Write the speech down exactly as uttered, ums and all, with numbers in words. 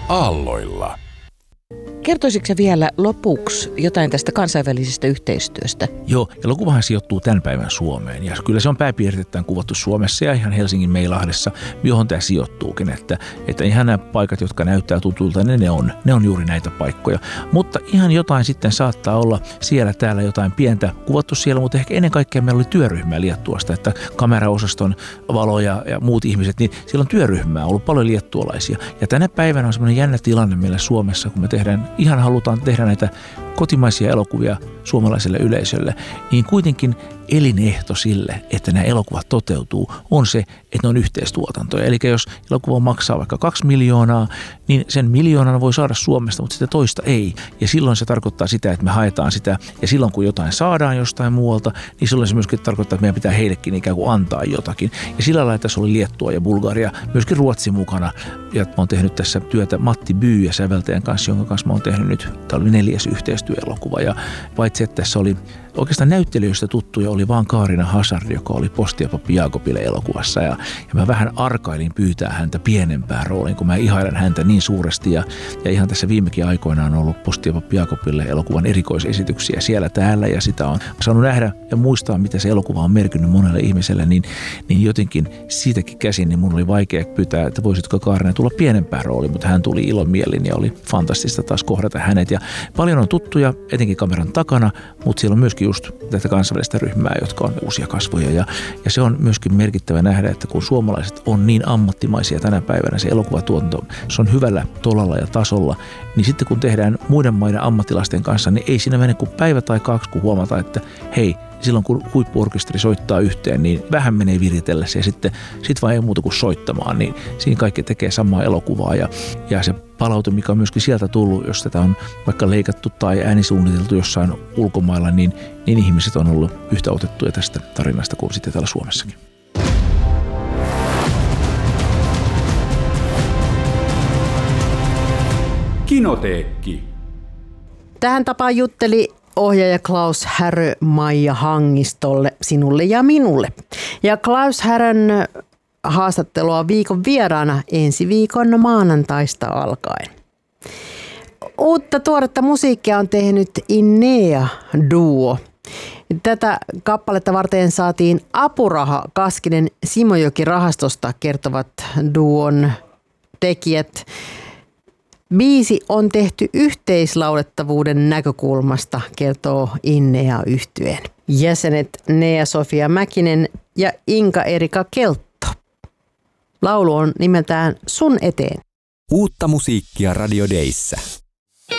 aalloilla. Kertoisitko vielä lopuksi jotain tästä kansainvälisestä yhteistyöstä? Joo, elokuvahan sijoittuu tämän päivän Suomeen. Ja kyllä se on pääpiirteittäin kuvattu Suomessa ja ihan Helsingin Meilahdessa, johon tämä sijoittuukin. Että, että ihan nämä paikat, jotka näyttää tutulta, ne, ne, on, ne on juuri näitä paikkoja. Mutta ihan jotain sitten saattaa olla siellä täällä jotain pientä kuvattu siellä, mutta ehkä ennen kaikkea meillä oli työryhmää Liettuasta, että kameraosaston valo ja, ja muut ihmiset, niin siellä on työryhmää, ollut paljon liettualaisia. Ja tänä päivänä on semmoinen jännä tilanne meillä Suomessa, kun me tehdään ihan halutaan tehdä näitä kotimaisia elokuvia suomalaiselle yleisölle, niin kuitenkin elinehto sille, että nämä elokuvat toteutuu, on se, että ne on yhteistuotantoja. Eli jos elokuva maksaa vaikka kaksi miljoonaa, niin sen miljoonan voi saada Suomesta, mutta sitä toista ei. Ja silloin se tarkoittaa sitä, että me haetaan sitä. Ja silloin kun jotain saadaan jostain muualta, niin silloin se myöskin tarkoittaa, että meidän pitää heillekin ikään kuin antaa jotakin. Ja sillä lailla tässä oli Liettua ja Bulgaria, myöskin Ruotsi mukana. Ja mä oon tehnyt tässä työtä Matti Byy ja säveltäjän kanssa, jonka kanssa mä oon tehnyt nyt. Tämä oli neljäs yhteistyöelokuva. Ja paitsi, että tässä oli oikeastaan näyttelijöistä tuttuja, oli vaan Kaarina Hazard, joka oli Posti ja pappi Jaakobille elokuvassa. Ja, ja mä vähän arkailin pyytää häntä pienempään rooliin, kun mä ihailen häntä niin suuresti. Ja, ja ihan tässä viimekin aikoina on ollut Posti ja pappi Jaakobille elokuvan erikoisesityksiä siellä täällä. Ja sitä on saanut nähdä ja muistaa, mitä se elokuva on merkinnyt monelle ihmiselle. Niin, niin jotenkin siitäkin käsin, niin mun oli vaikea pyytää, että voisitko Kaarina tulla pienempään rooliin. Mutta hän tuli ilomielin ja oli fantastista taas kohdata hänet. Ja paljon on tuttuja, etenkin kameran takana, mutta siellä on myöskin just tätä kansainvälistä ryhmää, jotka on uusia kasvoja. Ja, ja se on myöskin merkittävä nähdä, että kun suomalaiset on niin ammattimaisia tänä päivänä, se elokuvatuotanto, se on hyvällä tolalla ja tasolla, niin sitten kun tehdään muiden maiden ammattilaisten kanssa, niin ei siinä mene kuin päivä tai kaksi, kun huomataan, että hei, silloin kun huippuorkesteri soittaa yhteen, niin vähän menee viritellä se ja sitten sit vaan ei muuta kuin soittamaan, niin siinä kaikki tekee samaa elokuvaa ja, ja se palaute, mikä on myöskin sieltä tullut, jos tätä on vaikka leikattu tai äänisuunniteltu jossain ulkomailla, niin, niin ihmiset on ollut yhtä otettuja tästä tarinasta kuin sitten täällä Suomessakin. Kinoteekki. Tähän tapaan jutteli ohjaaja Klaus Härö Maija Hangistolle, sinulle ja minulle. Ja Klaus Härön haastattelua viikon vieraana ensi viikon maanantaista alkaen. Uutta tuoretta musiikkia on tehnyt Innea Duo. Tätä kappaletta varten saatiin apuraha Kaskinen Simojoki-rahastosta, kertovat duon tekijät. Biisi on tehty yhteislaulettavuuden näkökulmasta, kertoo Innea yhtyeen. Jäsenet Nea-Sofia Mäkinen ja Inka-Erika Keltto. Laulu on nimeltään Sun eteen. Uutta musiikkia Radio Dayssä.